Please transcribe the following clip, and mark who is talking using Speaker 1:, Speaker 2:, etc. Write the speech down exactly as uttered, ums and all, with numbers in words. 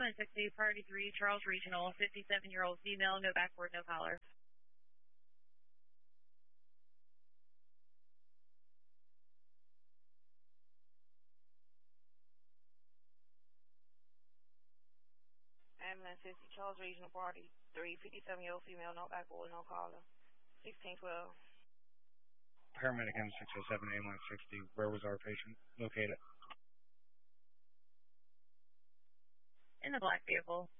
Speaker 1: one sixty, Priority three, Charles Regional, fifty-seven-year-old female, no backward, no collar.
Speaker 2: Ambulance fifty, Charles Regional, Party three, fifty-seven-year-old female, no backward, no collar. sixteen twelve.
Speaker 3: Paramedic M six oh seven, ambulance sixty. Where was our patient located?
Speaker 1: In the black vehicle.